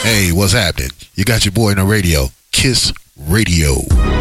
Hey, what's happening? You got your boy on the radio, Kiss Radio.